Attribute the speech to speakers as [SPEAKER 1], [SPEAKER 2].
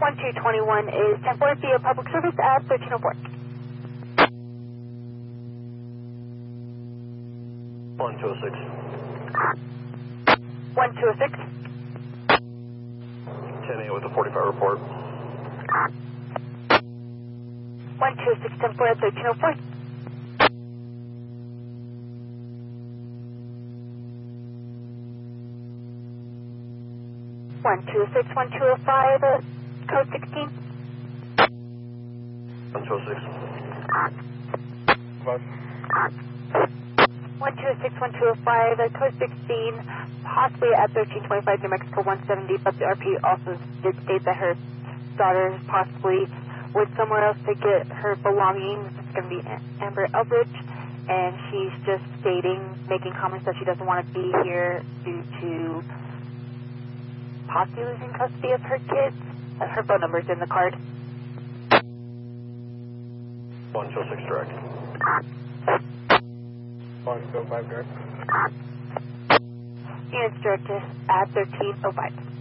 [SPEAKER 1] 1221 is 10-4 via public service at 1304.
[SPEAKER 2] 1206.
[SPEAKER 1] 1206.
[SPEAKER 2] 10-8 with a 45 report.
[SPEAKER 1] 126, 10-4 at 1304. 126, 1205, code 16.
[SPEAKER 2] 1206.
[SPEAKER 1] 126, 1205, code 16, possibly at 1325 New Mexico 170, but the RP also did state that her daughter possibly went somewhere else to get her belongings. It's going to be Amber Eldridge, and she's just making comments that she doesn't want to be here due to possibly losing custody of her kids. Her phone number's in the card.
[SPEAKER 2] 126 direct.
[SPEAKER 3] 125 direct.
[SPEAKER 1] Units directed at 1305.